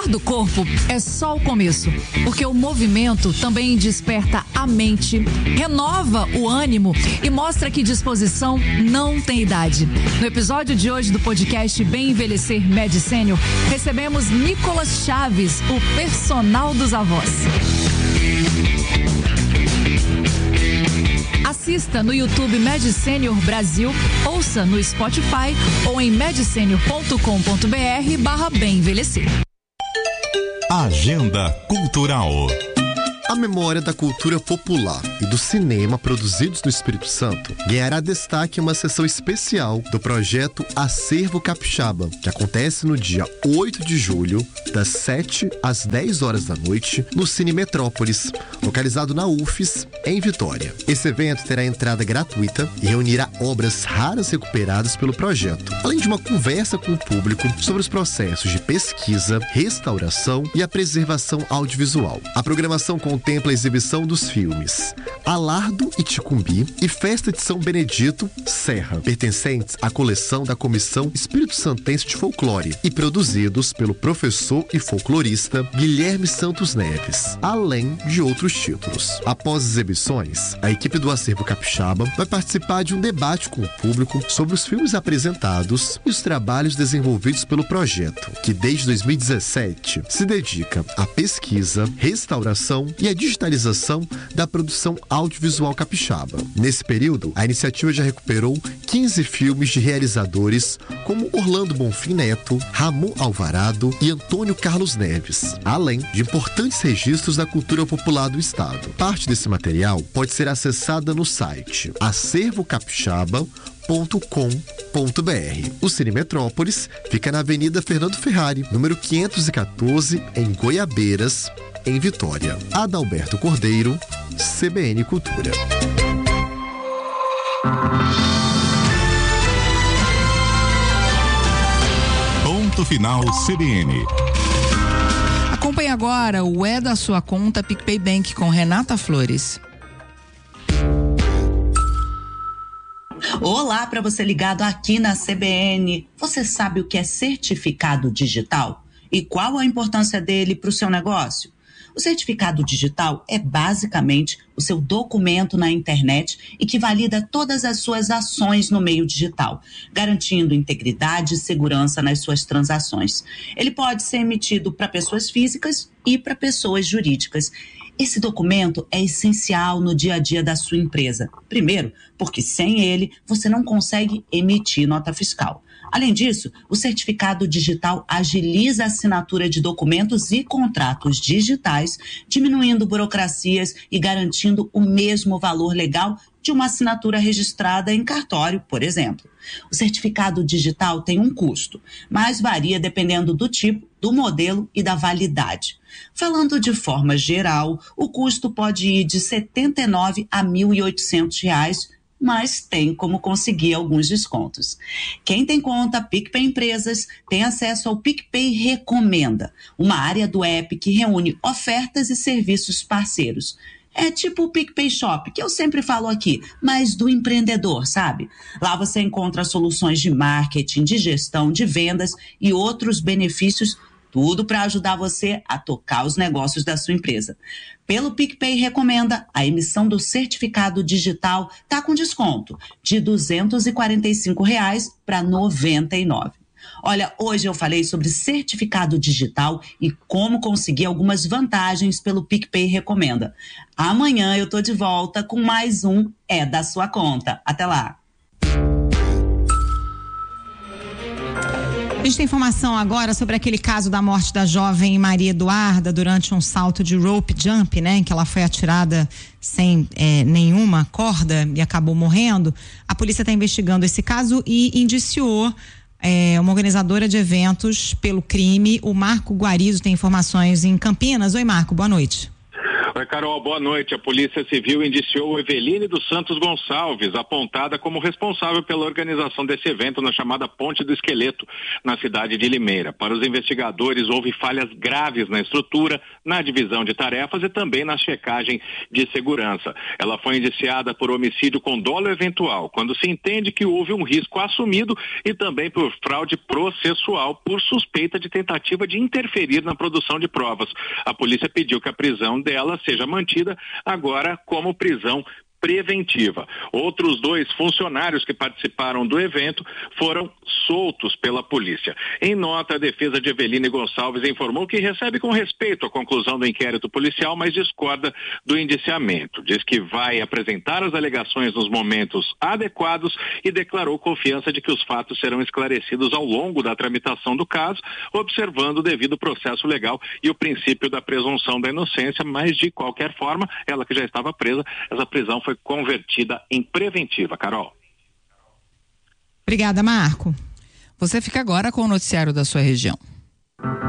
do corpo é só o começo, porque o movimento também desperta a mente, renova o ânimo e mostra que disposição não tem idade. No episódio de hoje do podcast Bem Envelhecer Med Senior, recebemos Nicolas Chaves, o personal dos avós. Assista no YouTube Med Senior Brasil, ouça no Spotify ou em medsenior.com.br/bem envelhecer. Agenda Cultural. A memória da cultura popular e do cinema produzidos no Espírito Santo ganhará destaque em uma sessão especial do projeto Acervo Capixaba, que acontece no dia 8 de julho, das 7 às 10 horas da noite, no Cine Metrópolis, localizado na UFES, em Vitória. Esse evento terá entrada gratuita e reunirá obras raras recuperadas pelo projeto, além de uma conversa com o público sobre os processos de pesquisa, restauração e a preservação audiovisual. A programação contempla a exibição dos filmes Alardo e Ticumbi e Festa de São Benedito Serra, pertencentes à coleção da Comissão Espírito Santense de Folclore e produzidos pelo professor e folclorista Guilherme Santos Neves, além de outros títulos. Após as exibições, a equipe do Acervo Capixaba vai participar de um debate com o público sobre os filmes apresentados e os trabalhos desenvolvidos pelo projeto, que desde 2017 se dedica à pesquisa, restauração e a digitalização da produção audiovisual capixaba. Nesse período, a iniciativa já recuperou 15 filmes de realizadores como Orlando Bonfim Neto, Ramon Alvarado e Antônio Carlos Neves, além de importantes registros da cultura popular do estado. Parte desse material pode ser acessada no site acervocapixaba.com.br. O Cine Metrópolis fica na Avenida Fernando Ferrari, número 514, em Goiabeiras, em Vitória. Adalberto Cordeiro, CBN Cultura. Ponto final CBN. Acompanhe agora o É da Sua Conta PicPay Bank com Renata Flores. Olá, para você ligado aqui na CBN. Você sabe o que é certificado digital? E qual a importância dele para o seu negócio? O certificado digital é basicamente o seu documento na internet e que valida todas as suas ações no meio digital, garantindo integridade e segurança nas suas transações. Ele pode ser emitido para pessoas físicas e para pessoas jurídicas. Esse documento é essencial no dia a dia da sua empresa. Primeiro, porque sem ele você não consegue emitir nota fiscal. Além disso, o certificado digital agiliza a assinatura de documentos e contratos digitais, diminuindo burocracias e garantindo o mesmo valor legal de uma assinatura registrada em cartório, por exemplo. O certificado digital tem um custo, mas varia dependendo do tipo, do modelo e da validade. Falando de forma geral, o custo pode ir de R$ 79 a R$ 1.800, mas tem como conseguir alguns descontos. Quem tem conta PicPay Empresas tem acesso ao PicPay Recomenda, uma área do app que reúne ofertas e serviços parceiros. É tipo o PicPay Shop, que eu sempre falo aqui, mas do empreendedor, sabe? Lá você encontra soluções de marketing, de gestão, de vendas e outros benefícios, tudo para ajudar você a tocar os negócios da sua empresa. Pelo PicPay Recomenda, a emissão do certificado digital está com desconto de R$ 245 para R$ 99. Olha, hoje eu falei sobre certificado digital e como conseguir algumas vantagens pelo PicPay Recomenda. Amanhã eu tô de volta com mais um É da Sua Conta. Até lá! A gente tem informação agora sobre aquele caso da morte da jovem Maria Eduarda durante um salto de rope jump, né? Em que ela foi atirada sem nenhuma corda e acabou morrendo. A polícia está investigando esse caso e indiciou uma organizadora de eventos pelo crime. O Marco Guarizo tem informações em Campinas. Oi, Marco, boa noite. Oi, Carol, boa noite. A Polícia Civil indiciou Eveline dos Santos Gonçalves, apontada como responsável pela organização desse evento na chamada Ponte do Esqueleto, na cidade de Limeira. Para os investigadores, houve falhas graves na estrutura, na divisão de tarefas e também na checagem de segurança. Ela foi indiciada por homicídio com dolo eventual, quando se entende que houve um risco assumido, e também por fraude processual por suspeita de tentativa de interferir na produção de provas. A polícia pediu que a prisão dela seja mantida agora como prisão preventiva. Outros 2 funcionários que participaram do evento foram soltos pela polícia. Em nota, a defesa de Eveline Gonçalves informou que recebe com respeito a conclusão do inquérito policial, mas discorda do indiciamento. Diz que vai apresentar as alegações nos momentos adequados e declarou confiança de que os fatos serão esclarecidos ao longo da tramitação do caso, observando o devido processo legal e o princípio da presunção da inocência, mas de qualquer forma, ela que já estava presa, essa prisão foi convertida em preventiva, Carol. Obrigada, Marco. Você fica agora com o noticiário da sua região.